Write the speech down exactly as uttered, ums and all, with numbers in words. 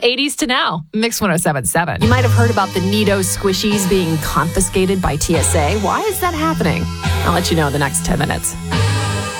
eighties to now. Mix one oh seven point seven. You might have heard about the Neato squishies being confiscated by T S A. Why is that happening? I'll let you know in the next ten minutes.